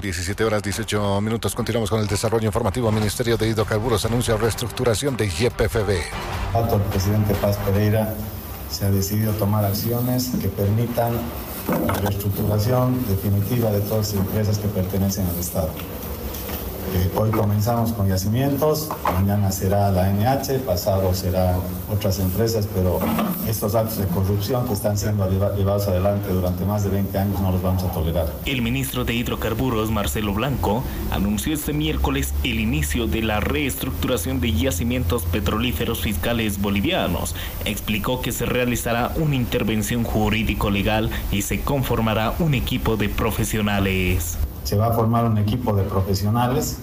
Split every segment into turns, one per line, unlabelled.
17 horas 18 minutos. Continuamos con el desarrollo informativo. El Ministerio de Hidrocarburos anuncia reestructuración de YPFB.
El presidente Paz Pereira se ha decidido tomar acciones que permitan la reestructuración definitiva de todas las empresas que pertenecen al Estado. Hoy comenzamos con yacimientos, mañana será la NH, pasado serán otras empresas, pero estos actos de corrupción que están siendo llevados adelante durante más de 20 años no los vamos a tolerar.
El ministro de Hidrocarburos, Marcelo Blanco, anunció este miércoles el inicio de la reestructuración de yacimientos petrolíferos fiscales bolivianos. Explicó que se realizará una intervención jurídico-legal y se conformará un equipo de profesionales.
Se va a formar un equipo de profesionales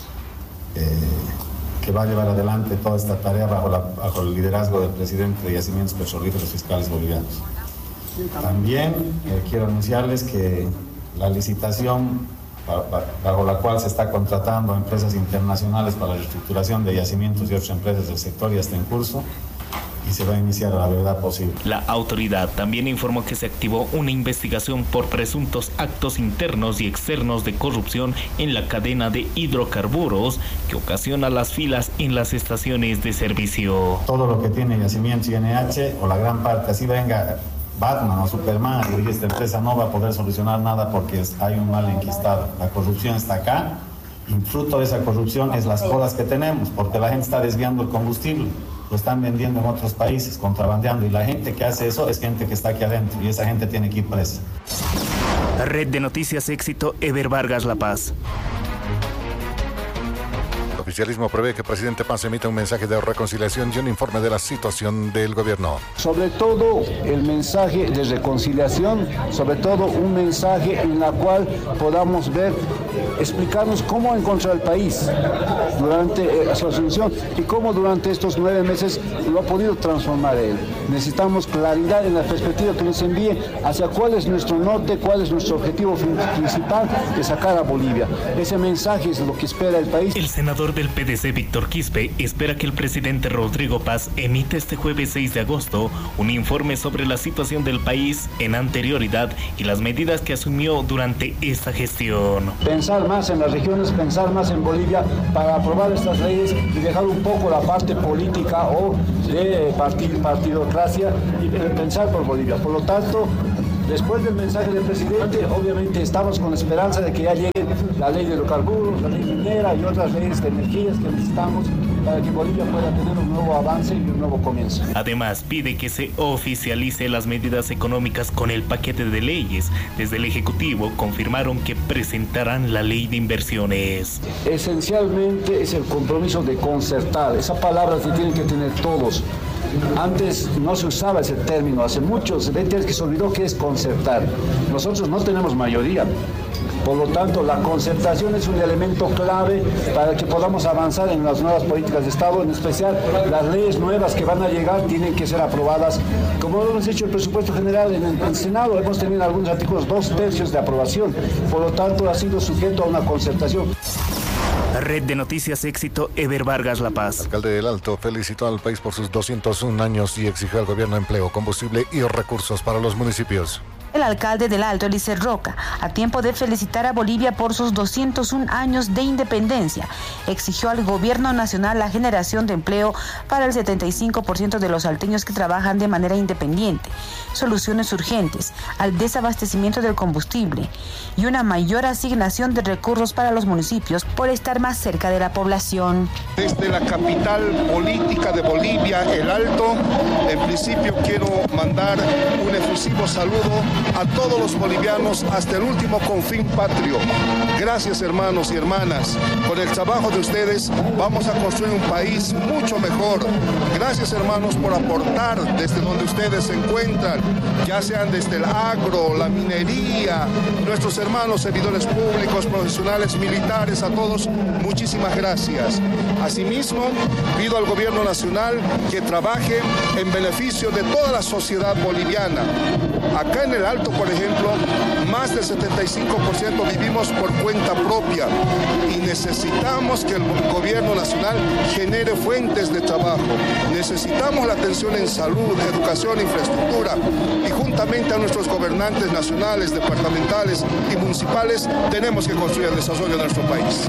que va a llevar adelante toda esta tarea bajo el liderazgo del presidente de Yacimientos Petrolíferos Fiscales Bolivianos. También quiero anunciarles que la licitación bajo la cual se está contratando a empresas internacionales para la reestructuración de yacimientos y otras empresas del sector ya está en curso y se va a iniciar a la brevedad posible.
La autoridad también informó que se activó una investigación por presuntos actos internos y externos de corrupción en la cadena de hidrocarburos que ocasiona las filas en las estaciones de servicio.
Todo lo que tiene Yacimientos y NH, o la gran parte, así venga Batman o Superman, y esta empresa no va a poder solucionar nada porque hay un mal enquistado. La corrupción está acá y fruto de esa corrupción es las colas que tenemos, porque la gente está desviando el combustible. Lo están vendiendo en otros países, contrabandeando, y la gente que hace eso es gente que está aquí adentro y esa gente tiene que ir presa.
Red de Noticias Éxito, Eber Vargas, La Paz.
El oficialismo prevé que el presidente Paz emita un mensaje de reconciliación y un informe de la situación del gobierno.
Sobre todo el mensaje de reconciliación, sobre todo un mensaje en la cual podamos ver, explicarnos cómo encontrar el país durante su asunción y cómo durante estos 9 meses lo ha podido transformar él. Necesitamos claridad en la perspectiva que nos envíe hacia cuál es nuestro norte, cuál es nuestro objetivo principal de sacar a Bolivia. Ese mensaje es lo que espera el país.
El senador del PDC, Víctor Quispe, espera que el presidente Rodrigo Paz emita este jueves 6 de agosto un informe sobre la situación del país en anterioridad y las medidas que asumió durante esta gestión.
Pensar más en las regiones, pensar más en Bolivia para aprobar estas leyes y dejar un poco la parte política o de partidocracia y pensar por Bolivia. Por lo tanto, después del mensaje del presidente, obviamente estamos con la esperanza de que ya llegue la ley de hidrocarburos, la ley minera y otras leyes de energías que necesitamos para que Bolivia pueda tener un nuevo avance y un nuevo comienzo.
Además, pide que se oficialice las medidas económicas con el paquete de leyes. Desde el Ejecutivo confirmaron que presentarán la ley de inversiones.
Esencialmente es el compromiso de concertar. Esa palabra que tienen que tener todos. Antes no se usaba ese término, hace muchos 20 años que se olvidó que es concertar. Nosotros no tenemos mayoría. Por lo tanto, la concertación es un elemento clave para que podamos avanzar en las nuevas políticas de Estado, en especial las leyes nuevas que van a llegar tienen que ser aprobadas. Como lo hemos hecho el presupuesto general en el Senado, hemos tenido algunos artículos 2/3 de aprobación. Por lo tanto, ha sido sujeto a una concertación.
Red de Noticias Éxito, Eber Vargas, La Paz.
El alcalde del Alto felicitó al país por sus 201 años y exigió al gobierno empleo, combustible y recursos para los municipios.
El alcalde del Alto, Eliezer Roca, a tiempo de felicitar a Bolivia por sus 201 años de independencia, exigió al gobierno nacional la generación de empleo para el 75% de los salteños que trabajan de manera independiente, soluciones urgentes al desabastecimiento del combustible y una mayor asignación de recursos para los municipios por estar más cerca de la población.
Desde la capital política de Bolivia, el Alto, en principio quiero mandar un efusivo saludo a todos los bolivianos hasta el último confín patrio. Gracias, hermanos y hermanas. Con el trabajo de ustedes vamos a construir un país mucho mejor. Gracias, hermanos, por aportar desde donde ustedes se encuentran, ya sean desde el agro, la minería, nuestros hermanos servidores públicos, profesionales, militares, a todos, muchísimas gracias. Asimismo, pido al gobierno nacional que trabaje en beneficio de toda la sociedad boliviana. Acá en el Alto, por ejemplo, más del 75% vivimos por cuenta propia y necesitamos que el gobierno nacional genere fuentes de trabajo. Necesitamos la atención en salud, educación, infraestructura y juntamente a nuestros gobernantes nacionales, departamentales y municipales tenemos que construir el desarrollo de nuestro país.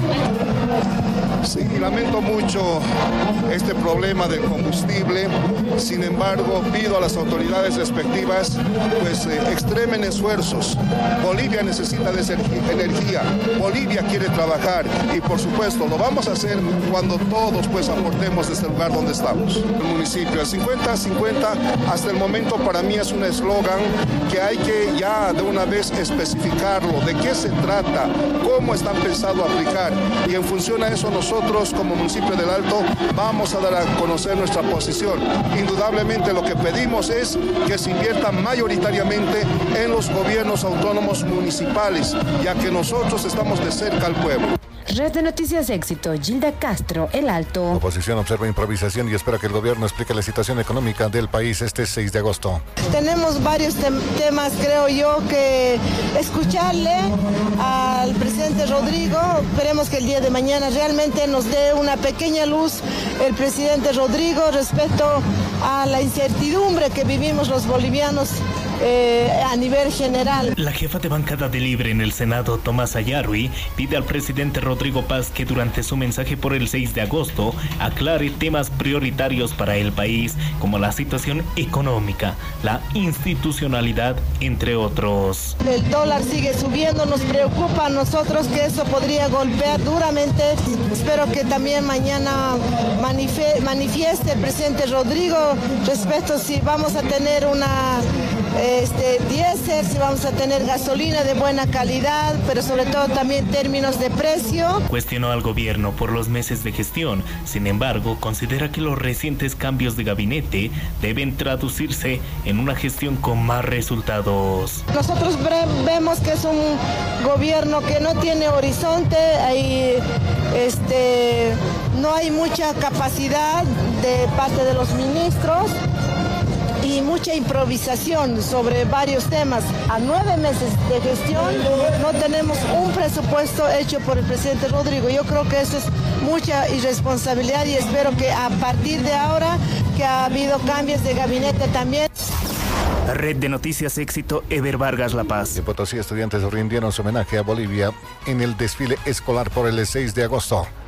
Sí, lamento mucho este problema del combustible. Sin embargo, pido a las autoridades respectivas pues extremen esfuerzos. Bolivia necesita de energía, Bolivia quiere trabajar y por supuesto lo vamos a hacer cuando todos pues aportemos desde el lugar donde estamos. El municipio, el 50-50 hasta el momento para mí es un eslogan que hay que ya de una vez especificarlo, de qué se trata, cómo están pensando aplicar y en función a eso nosotros como municipio del Alto vamos a dar a conocer nuestra posición. Indudablemente lo que pedimos es que se invierta mayoritariamente en los gobiernos autónomos municipales, ya que nosotros estamos de cerca al pueblo.
Red de Noticias Éxito, Gilda Castro, El Alto.
La oposición observa improvisación y espera que el gobierno explique la situación económica del país este 6 de agosto.
Tenemos varios temas, creo yo, que escucharle al presidente Rodrigo. Esperemos que el día de mañana realmente nos dé una pequeña luz el presidente Rodrigo respecto a la incertidumbre que vivimos los bolivianos a nivel general.
La jefa de bancada de Libre en el Senado, Tomás Ayarwi, pide al presidente Rodrigo Paz que durante su mensaje por el 6 de agosto aclare temas prioritarios para el país, como la situación económica, la institucionalidad, entre otros.
El dólar sigue subiendo, nos preocupa a nosotros que eso podría golpear duramente. Espero que también mañana manifieste el presidente Rodrigo respecto si vamos a tener una diésel, si vamos a tener gasolina de buena calidad, pero sobre todo también términos de precio.
Cuestionó al gobierno por los meses de gestión, sin embargo, considera que los recientes cambios de gabinete deben traducirse en una gestión con más resultados.
Nosotros vemos que es un gobierno que no tiene horizonte, no hay mucha capacidad de parte de los ministros y mucha improvisación sobre varios temas. A 9 meses de gestión no tenemos un presupuesto hecho por el presidente Rodrigo. Yo creo que eso es mucha irresponsabilidad y espero que a partir de ahora que ha habido cambios de gabinete también.
Red de Noticias Éxito, Ever Vargas, La Paz.
En Potosí, estudiantes rindieron su homenaje a Bolivia en el desfile escolar por el 6 de agosto.